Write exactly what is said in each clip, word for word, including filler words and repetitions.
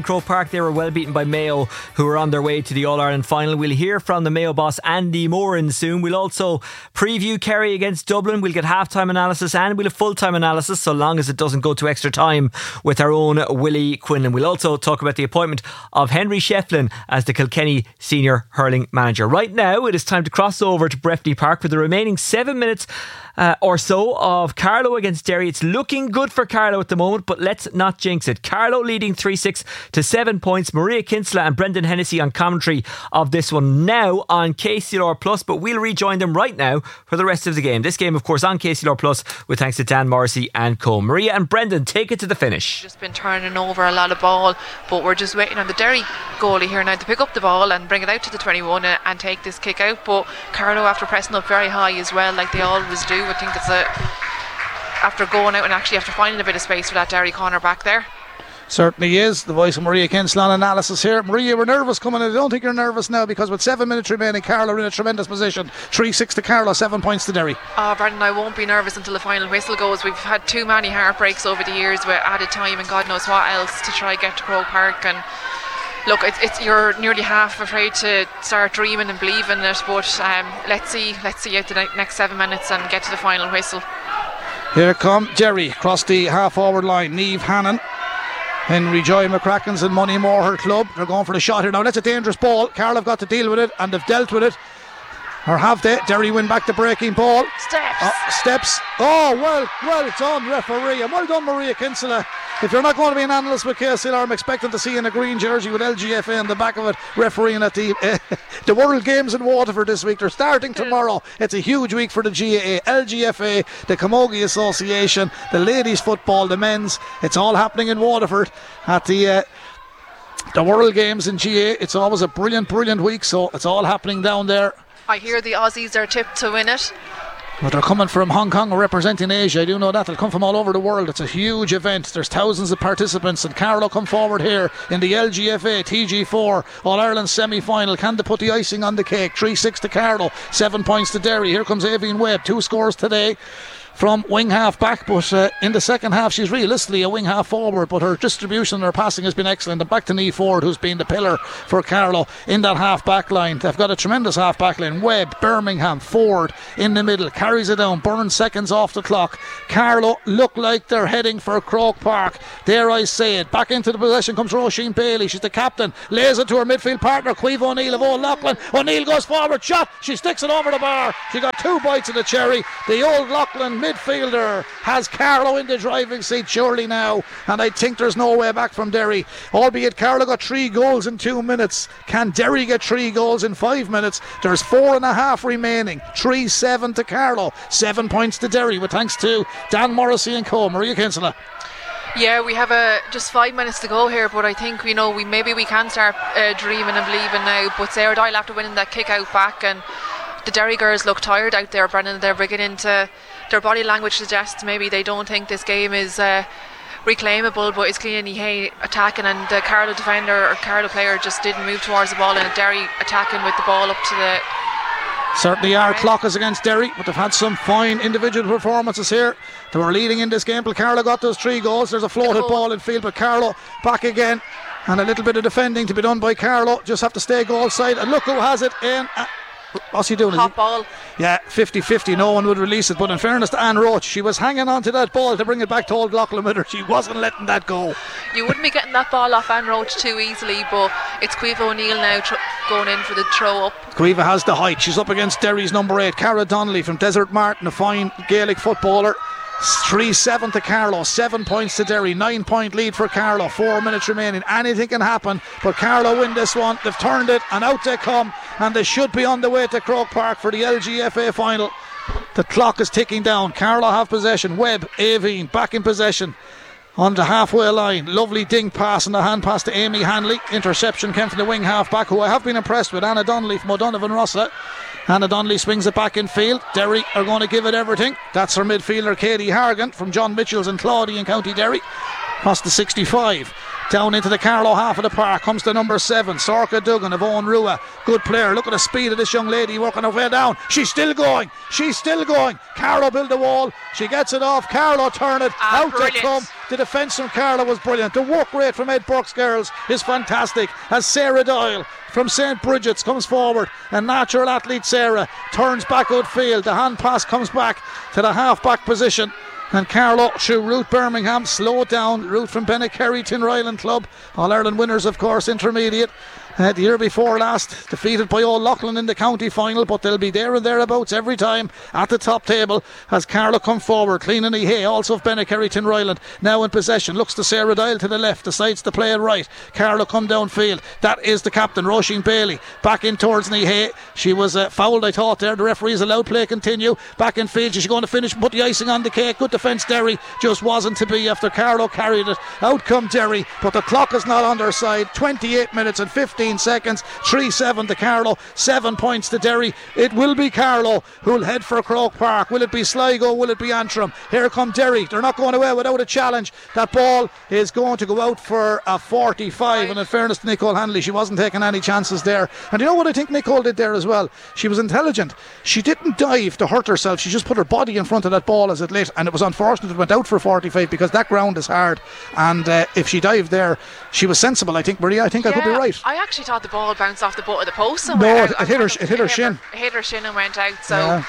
Croke Park, they were well beaten by Mayo, who are on their way to the All-Ireland final. We'll hear from the Mayo boss Andy Moran soon. We'll also preview Kerry against Dublin. We'll get half-time analysis and we'll have full-time analysis, so long as it doesn't go to extra time, with our own Willie Quinlan. We'll also talk about the appointment of Henry Shefflin as the Kilkenny senior hurling manager. Right now it is time to cross over to Breffni Park for the remaining seven minutes Uh, or so of Carlow against Derry. It's looking good for Carlow at the moment, but let's not jinx it. Carlow leading three six to seven points. Maria Kinsella and Brendan Hennessy on commentary of this one now on K C L R Plus, but we'll rejoin them right now for the rest of the game. This game, of course, on K C L R Plus with thanks to Dan Morrissey and co. Maria and Brendan, take it to the finish. Just been turning over a lot of ball, but we're just waiting on the Derry goalie here now to pick up the ball and bring it out to the twenty-one and, and take this kick out. But Carlow, after pressing up very high as well, like they always do, I think it's a after going out and actually after finding a bit of space for that Derry corner back there. Certainly is. The voice of Maria Kinsella on analysis here. Maria, we're nervous coming in. I don't think you're nervous now, because with seven minutes remaining, Carlow are in a tremendous position. three six to Carlow, seven points to Derry. Oh, Brendan, I won't be nervous until the final whistle goes. We've had too many heartbreaks over the years with added time and God knows what else to try get to Croke Park. And look, it's, it's you're nearly half afraid to start dreaming and believing it, but um, let's see let's see out the next seven minutes and get to the final whistle. Here come Derry across the half forward line. Niamh Hannon, Henry Joy McCracken's and Moneymore, her club. They're going for the shot here now. That's a dangerous ball. Carlow have got to deal with it, and they've dealt with it. Or have they? Derry win back the breaking ball. Steps. Oh, steps. Oh, well, well done, referee. And well done, Maria Kinsella. If you're not going to be an analyst with K C L R, I'm expecting to see in a green jersey with L G F A on the back of it, refereeing at the uh, the World Games in Waterford this week. They're starting tomorrow. It's a huge week for the G A A, L G F A, the Camogie Association, the ladies football, the men's. It's all happening in Waterford at the uh, the World Games in G A A. It's always a brilliant, brilliant week, so it's all happening down there. I hear the Aussies are tipped to win it. But they're coming from Hong Kong, representing Asia. I do know that. They'll come from all over the world. It's a huge event. There's thousands of participants. And Carlow come forward here in the L G F A T G four All-Ireland semi-final. Can they put the icing on the cake? three six to Carlow, seven points to Derry. Here comes Aoibhinn Webb. Two scores today from wing half back, but uh, in the second half she's realistically a wing half forward, but her distribution and her passing has been excellent. And back to Niamh Ford, who's been the pillar for Carlow in that half back line. They've got a tremendous half back line. Webb, Birmingham, Ford in the middle, carries it down, burns seconds off the clock. Carlow look like they're heading for Croke Park, dare I say it. Back into the possession comes Roisin Bailey. She's the captain, lays it to her midfield partner Caoimhe O'Neill of Old Loughlin. O'Neill goes forward, shot, she sticks it over the bar. She got two bites of the cherry. The Old Loughlin midfielder has Carlow in the driving seat surely now, and I think there's no way back from Derry, albeit Carlow got three goals in two minutes. Can Derry get three goals in five minutes? There's four and a half remaining. three seven to Carlow, seven points to Derry, with thanks to Dan Morrissey and co. Maria Kinsella. Yeah, we have a, just five minutes to go here, but I think, you know, we maybe we can start uh, dreaming and believing now. But Sarah Doyle, after winning that kick out back, and the Derry girls look tired out there, Brendan. They're beginning to, their body language suggests maybe they don't think this game is uh, reclaimable, but it's clearly Hay attacking, and the Carlow defender or Carlow player just didn't move towards the ball, and Derry attacking with the ball up to the... Certainly our clock is against Derry, but they've had some fine individual performances here. They were leading in this game, but Carlow got those three goals. There's a floated ball in field, but Carlow back again, and a little bit of defending to be done by Carlow. Just have to stay goal side, and look who has it in. Uh, what's he doing? Hot ball. Yeah, fifty fifty, no one would release it, but in fairness to Anne Roach, she was hanging on to that ball to bring it back to Old Loughlin with her. She wasn't letting that go. You wouldn't be getting that ball off Anne Roach too easily, but it's Caoimhe O'Neill now tr- going in for the throw up. Caoimhe has the height. She's up against Derry's number eight, Cara Donnelly from Desert Martin, a fine Gaelic footballer. three seven to Carlow, seven points to Derry, nine point lead for Carlow, four minutes remaining. Anything can happen, but Carlow win this one. They've turned it, and out they come, and they should be on the way to Croke Park for the L G F A final. The clock is ticking down. Carlow have possession. Webb, Aoibhinn back in possession on the halfway line. Lovely ding pass and the hand pass to Amy Hanley. Interception came from the wing half back, who I have been impressed with, Anna Donnelly from O'Donovan Rossa. Anna Donnelly swings it back in field. Derry are going to give it everything. That's her midfielder Katie Hargan from John Mitchell's in Claudy in County Derry. Across the sixty-five. Down into the Carlow half of the park comes the number seven, Sorka Duggan of Owen Rua. Good player. Look at the speed of this young lady working her way down. She's still going. She's still going. Carlow build the wall. She gets it off. Carlow turn it. Ah, out brilliant. they come. The defence from Carlow was brilliant. The work rate from Ed Burke's girls is fantastic, as Sarah Doyle from Saint Bridget's comes forward, and natural athlete Sarah turns back outfield. The hand pass comes back to the half back position, and Carlow through Ruth Birmingham slow it down. Ruth from Bennekerry Tinryland Club, All-Ireland winners of course, intermediate Uh, the year before last, defeated by Old Loughlin in the county final, but they'll be there and thereabouts every time at the top table as Carlow come forward. Cleanan Hay, also of Bennekerry Tinryland, now in possession, looks to Sarah Dial to the left, decides to play it right. Carlow come downfield, that is the captain, Roisin Bailey, back in towards Hay. She was uh, fouled, I thought there. The referees allowed play continue. Back in field, she's going to finish, put the icing on the cake. Good defence Derry, just wasn't to be after Carlow carried it. Out come Derry, but the clock is not on their side. twenty-eight minutes and fifteen seconds, three seven to Carlow, seven points to Derry. It will be Carlow who'll head for Croke Park. Will it be Sligo? Will it be Antrim? Here come Derry. They're not going away without a challenge. That ball is going to go out for a forty-five, and in fairness to Nicole Hanley, she wasn't taking any chances there. And you know what I think Nicole did there as well? She was intelligent. She didn't dive to hurt herself. She just put her body in front of that ball as it lit, and it was unfortunate it went out for forty-five because that ground is hard, and uh, if she dived there, she was sensible. I think, Maria, I think yeah, I could be right. I actually thought the ball bounced off the butt of the post and no, went it, out. it hit her, it hit her shin. It hit her shin and went out. So, yeah.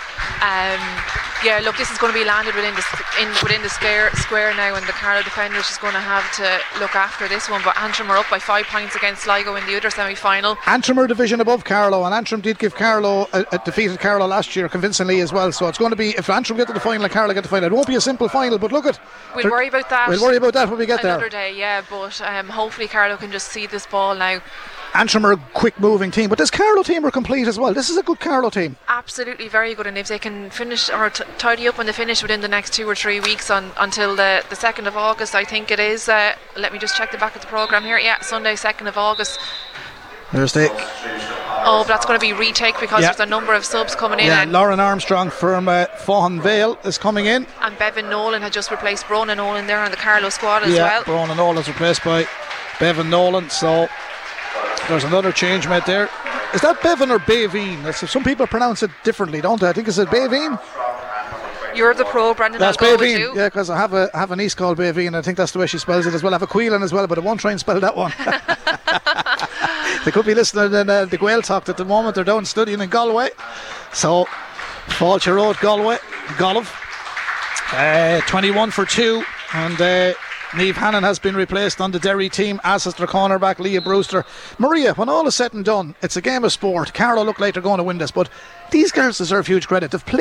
um, yeah, look, this is going to be landed within the in within the square square now, and the Carlow defenders is going to have to look after this one. But Antrim are up by five points against Sligo in the other semi-final. Antrim are division above Carlow, and Antrim did give Carlow uh, uh, defeated Carlow last year convincingly as well. So it's going to be, if Antrim get to the final and Carlow get to the final, it won't be a simple final. But look at, we'll worry about that. We'll worry about that when we get another there. Another day, yeah. But um, hopefully Carlow can just see this ball now. Antrim are a quick moving team, but this Carlow team are complete as well. This is a good Carlow team. Absolutely very good, and if they can finish or t- tidy up when they finish within the next two or three weeks on until the, the second of August, I think it is. Uh, let me just check the back of the programme here. Yeah, Sunday second of August. There's the Oh, but that's going to be retake because yeah. there's a number of subs coming in. Yeah, Lauren Armstrong from uh, Faughan Vale is coming in. And Bevan Nolan had just replaced Brona Nolan there on the Carlow squad as yeah, well. Brona Nolan is replaced by Bevan Nolan, so there's another change made there. Is that Bevan or Baveen? Some people pronounce it differently, don't they? I think it's a Baveen. You're the pro, Brendan. That's I'll Baveen, go with yeah, because I have a I have a niece called Baveen, and I think that's the way she spells it as well. I have a Queelan as well, but I won't try and spell that one. They could be listening in uh, the Gael Talk at the moment. They're down studying in Galway. So, Fáilte Road, Galway, Golov. Uh, twenty-one for two, and uh, Niamh Hannon has been replaced on the Derry team, as is their cornerback Leah Brewster. Maria, when all is said and done, it's a game of sport. Carlow look like they're going to win this, but these girls deserve huge credit. They've played